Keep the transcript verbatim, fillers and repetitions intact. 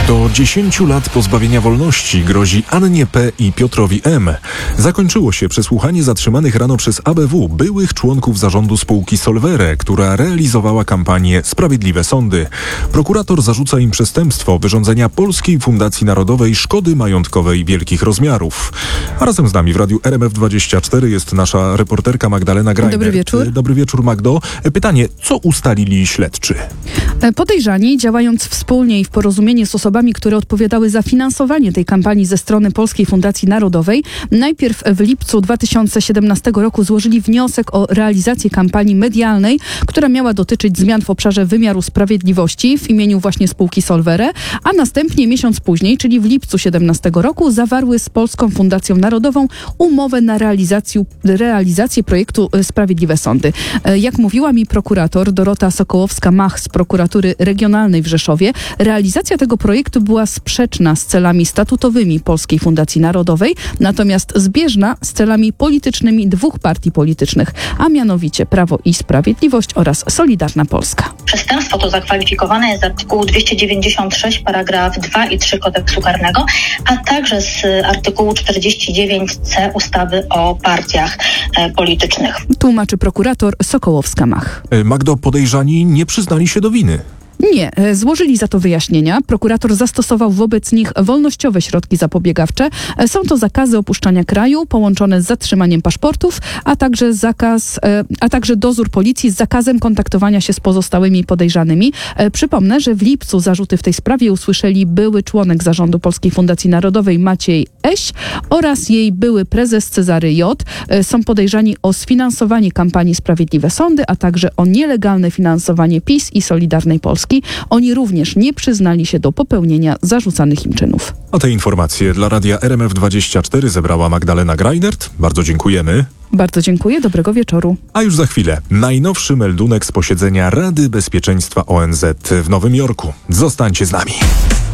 Do dziesięciu lat pozbawienia wolności grozi Annie P. i Piotrowi M. Zakończyło się przesłuchanie zatrzymanych rano przez A B W byłych członków zarządu spółki Solvere, która realizowała kampanię Sprawiedliwe Sądy. Prokurator zarzuca im przestępstwo wyrządzenia Polskiej Fundacji Narodowej szkody majątkowej wielkich rozmiarów. A razem z nami w Radiu R M F dwadzieścia cztery jest nasza reporterka Magdalena Grajner. Dobry wieczór. Dobry wieczór, Magdo. Pytanie, co ustalili śledczy? Podejrzani, działając wspólnie i w porozumieniu z osobami, które odpowiadały za finansowanie tej kampanii ze strony Polskiej Fundacji Narodowej, najpierw w lipcu dwa tysiące siedemnastego roku złożyli wniosek o realizację kampanii medialnej, która miała dotyczyć zmian w obszarze wymiaru sprawiedliwości w imieniu właśnie spółki Solvere, a następnie miesiąc później, czyli w lipcu siedemnastego roku, zawarły z Polską Fundacją Narodową umowę na realizację, realizację projektu Sprawiedliwe Sądy. Jak mówiła mi prokurator Dorota Sokołowska-Mach z prokuratury regionalnej w Rzeszowie, realizacja tego projektu była sprzeczna z celami statutowymi Polskiej Fundacji Narodowej, natomiast zbieżna z celami politycznymi dwóch partii politycznych, a mianowicie Prawo i Sprawiedliwość oraz Solidarna Polska. Przestępstwo to zakwalifikowane jest z artykułu dwieście dziewięćdziesiąt sześć paragraf dwa i trzy Kodeksu Karnego, a także z artykułu czterdzieści dziewięć c ustawy o partiach e, politycznych. Tłumaczy prokurator Sokołowska-Mach. Magdo, podejrzani nie przyznali się do winy. Nie, złożyli za to wyjaśnienia. Prokurator zastosował wobec nich wolnościowe środki zapobiegawcze. Są to zakazy opuszczania kraju połączone z zatrzymaniem paszportów, a także zakaz, a także dozór policji z zakazem kontaktowania się z pozostałymi podejrzanymi. Przypomnę, że w lipcu zarzuty w tej sprawie usłyszeli były członek zarządu Polskiej Fundacji Narodowej Maciej Eś oraz jej były prezes Cezary J. Są podejrzani o sfinansowanie kampanii Sprawiedliwe Sądy, a także o nielegalne finansowanie PiS i Solidarnej Polski. Oni również nie przyznali się do popełnienia zarzucanych im czynów. A te informacje dla Radia R M F dwadzieścia cztery zebrała Magdalena Grajnert. Bardzo dziękujemy. Bardzo dziękuję, dobrego wieczoru. A już za chwilę najnowszy meldunek z posiedzenia Rady Bezpieczeństwa O N Z w Nowym Jorku. Zostańcie z nami.